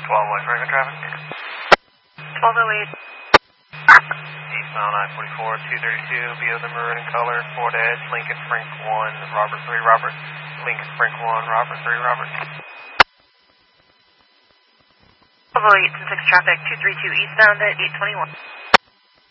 1208 Franklin traffic. 1208. Eastbound I-44, 232, be of the maroon in color, Ford Edge, Lincoln Frank 1, Robert 3, Robert. Lincoln Frank 1, Robert 3, Robert. 1208 to 6 traffic, 232 eastbound at 821.